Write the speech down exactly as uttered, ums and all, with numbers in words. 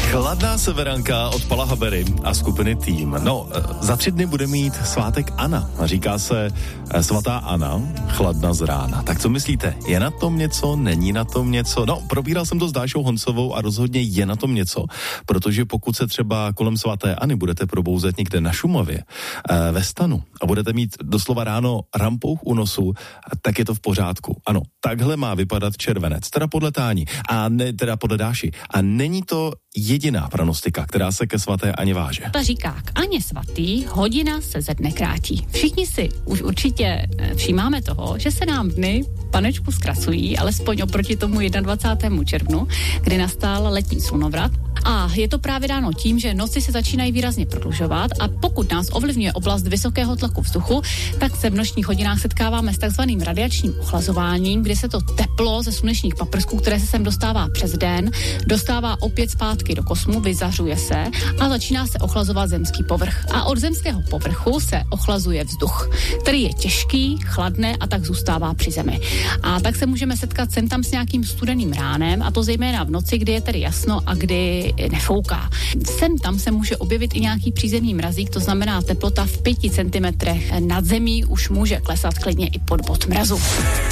Chladná severanka od Pala Habery a skupiny Tým. No, za tři dny bude mít svátek Anna. Říká se svatá Anna, chladna z rána. Tak co myslíte? Je na tom něco? Není na tom něco? No, probíral jsem to s Dášou Honcovou a rozhodně je na tom něco, protože pokud se třeba kolem svaté Anny budete probouzet někde na Šumavě, ve stanu a budete mít doslova ráno rampouch u nosu, tak je to v pořádku. Ano, takhle má vypadat červenec, teda podle Táni, a ne, teda podle Dáši. A není to jediná pranostika, která se ke svaté Aně váže. Ta říká, k Aně svatý hodina se ze dne krátí. Všichni si už určitě všímáme toho, že se nám dny panečku zkracují, alespoň oproti tomu dvacátému prvnímu červnu, kdy nastal letní slunovrat. A je to právě dáno tím, že noci se začínají výrazně prodlužovat a pokud nás ovlivňuje oblast vysokého tlaku vzduchu, tak se v nočních hodinách setkáváme s takzvaným radiačním ochlazováním, kdy se to teplo ze slunečních paprsků, které se sem dostává přes den, dostává opět zpátky do kosmu, vyzařuje se a začíná se ochlazovat zemský povrch. A od zemského povrchu se ochlazuje vzduch, který je těžký, chladné a tak zůstává při zemi. A tak se můžeme setkat sem tam s nějakým studeným ránem, a to zejména v noci, kdy je tedy jasno a kdy nefouká. Sem tam se může objevit i nějaký přízemní mrazík, to znamená teplota v pěti centimetrech nad zemí už může klesat klidně i pod bod mrazu.